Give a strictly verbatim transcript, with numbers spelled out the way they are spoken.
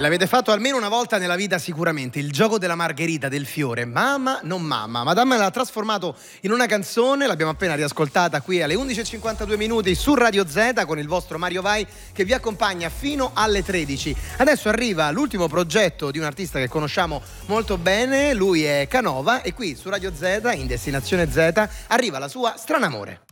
L'avete fatto almeno una volta nella vita sicuramente, il gioco della margherita, del fiore, mamma non mamma. Madame l'ha trasformato in una canzone, l'abbiamo appena riascoltata qui alle undici e cinquantadue minuti su Radio Z con il vostro Mario Vai che vi accompagna fino alle tredici. Adesso arriva l'ultimo progetto di un artista che conosciamo molto bene, lui è Canova e qui su Radio Z, in Destinazione Z, arriva la sua Stranamore.